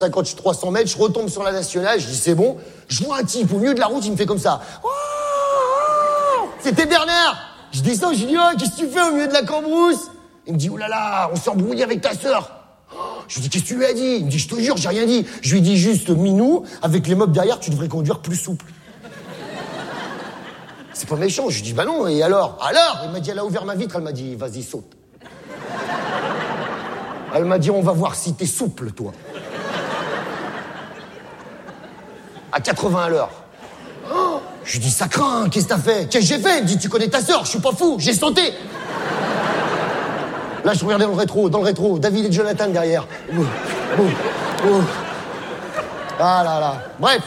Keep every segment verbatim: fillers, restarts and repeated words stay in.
cinquante, trois cents mètres, je retombe sur la nationale, je dis c'est bon. Je vois un type au milieu de la route, il me fait comme ça. Oh, c'était Bernard. Je descends, je dis oh, qu'est-ce que tu fais au milieu de la cambrousse? Il me dit oh là là, on s'est embrouillé avec ta sœur. Je lui dis qu'est-ce que tu lui as dit? Il me dit je te jure, j'ai rien dit. Je lui dis juste Minou, avec les meubles derrière, tu devrais conduire plus souple. C'est pas méchant. Je lui dis bah non, et alors? Alors? Il m'a dit elle a ouvert ma vitre, elle m'a dit vas-y saute. Elle m'a dit on va voir si t'es souple toi. À quatre-vingts à l'heure. Oh, je lui dis ça craint, qu'est-ce que t'as fait? Qu'est-ce que j'ai fait? Il me dit tu connais ta sœur, je suis pas fou, j'ai sauté. Là je regardais dans le rétro, dans le rétro, David et Jonathan derrière. Oh, oh, oh. Ah là là. Bref.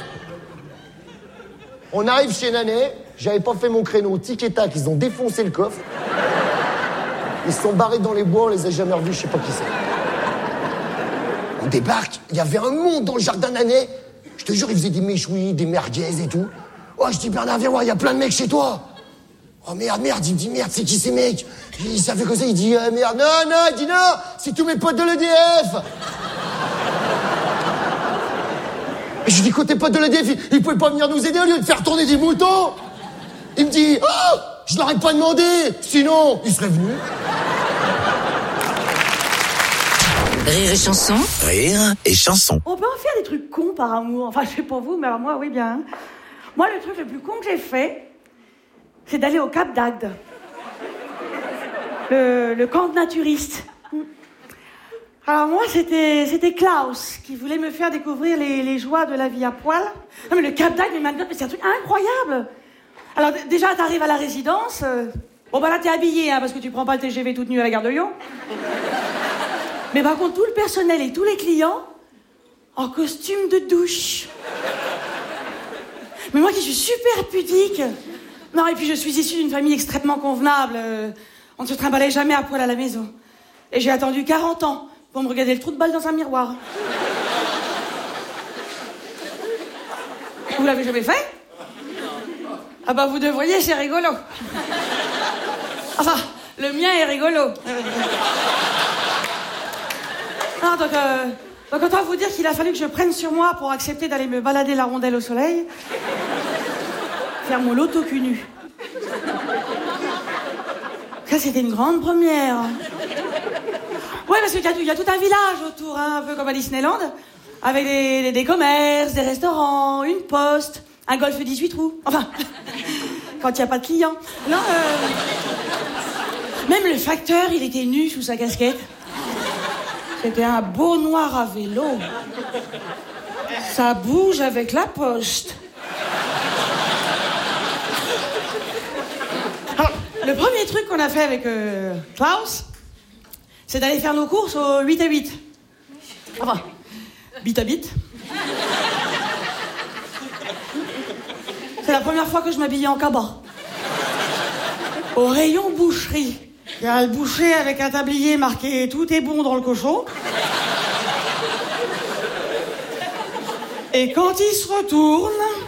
On arrive chez Nanet, j'avais pas fait mon créneau, tic et tac, ils ont défoncé le coffre. Ils se sont barrés dans les bois, on les a jamais revus, je sais pas qui c'est. On débarque, il y avait un monde dans le jardin Nanet. Je te jure, ils faisaient des méchouis, des merguez et tout. Oh, je dis, Bernard, viens voir, il y a plein de mecs chez toi. Oh, merde, merde, il me dit, merde, c'est qui ces mecs? Il savait que ça, il dit, euh, merde, non, non, il dit, non, c'est tous mes potes de l'E D F. Et je lui dis, quoi, tes potes de l'E D F, ils, ils pouvaient pas venir nous aider au lieu de faire tourner des moutons? Il me dit, oh, je leur ai pas demandé, sinon, ils seraient venus. Rire et chanson. Rire et chanson. On peut en faire des trucs cons par amour. Enfin, je sais pas vous, mais alors moi, oui, bien. Moi, le truc le plus con que j'ai fait, c'est d'aller au Cap d'Agde. Le, le camp de naturistes. Alors moi, c'était, c'était Klaus qui voulait me faire découvrir les, les joies de la vie à poil. Non, mais le Cap d'Agde, mais c'est un truc incroyable. Alors d- déjà, t'arrives à la résidence. Euh... Bon, bah là, t'es habillé, hein, parce que tu prends pas le T G V toute nue à la gare de Lyon. Mais par contre, tout le personnel et tous les clients en costume de douche. Mais moi qui suis super pudique. Non, et puis je suis issue d'une famille extrêmement convenable. Euh, on ne se trimballait jamais à poil à la maison. Et j'ai attendu quarante ans pour me regarder le trou de balle dans un miroir. Vous l'avez jamais fait? Ah bah vous devriez, c'est rigolo. Enfin, le mien est rigolo. Non, donc, euh, donc autant vous dire qu'il a fallu que je prenne sur moi pour accepter d'aller me balader la rondelle au soleil. Faire mon loto cul nu. Ça, c'était une grande première. Ouais, parce qu'il y a, il y a tout un village autour, hein, un peu comme à Disneyland, avec des, des, des commerces, des restaurants, une poste, un golf dix-huit trous. Enfin, quand il n'y a pas de clients. Non, euh... Même le facteur, il était nu sous sa casquette. C'était un beau noir à vélo. Ça bouge avec la poste. Alors, le premier truc qu'on a fait avec euh, Klaus, c'est d'aller faire nos courses au huit à huit. Enfin, bit à bit. C'est la première fois que je m'habillais en cabas. Au rayon boucherie. Il y a le boucher avec un tablier marqué « Tout est bon dans le cochon ». Et quand il se retourne,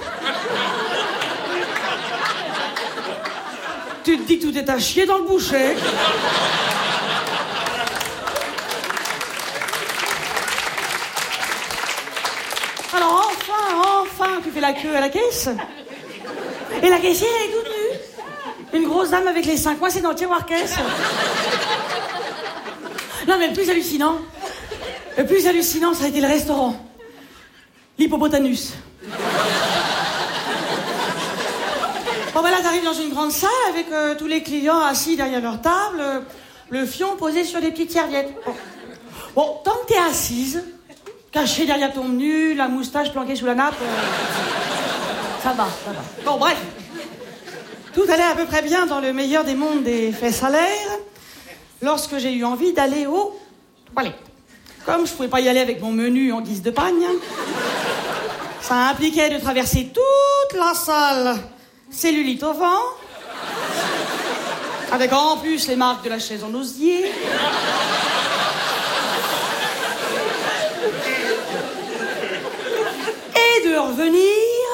tu te dis que tout est à chier dans le boucher. Alors enfin, enfin, tu fais la queue à la caisse. Et la caissière, elle est toute nue. Une grosse dame avec les seins coincés dans le tiroir caisse. Non, mais le plus hallucinant, le plus hallucinant, ça a été le restaurant. L'hippopotamus. Bon, ben là, t'arrives dans une grande salle avec euh, tous les clients assis derrière leur table, euh, le fion posé sur des petites serviettes. Bon, bon tant que t'es assise, cachée derrière ton menu, la moustache planquée sous la nappe, euh, ça va, ça va. Bon, bref. Tout allait à peu près bien dans le meilleur des mondes des faits salaires, lorsque j'ai eu envie d'aller aux toilettes. Comme je pouvais pas y aller avec mon menu en guise de pagne, ça impliquait de traverser toute la salle, cellulite au vent, avec en plus les marques de la chaise en osier. Et de revenir,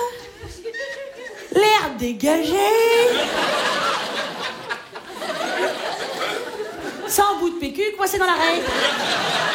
l'air dégagé, sans bout de P Q coincé dans l'arrêt.